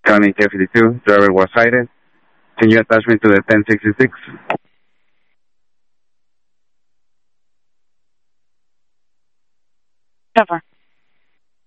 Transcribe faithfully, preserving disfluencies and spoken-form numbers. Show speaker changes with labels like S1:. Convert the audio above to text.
S1: County K fifty-two, driver was cited. Can you attach me to the ten sixty-six?
S2: Cover.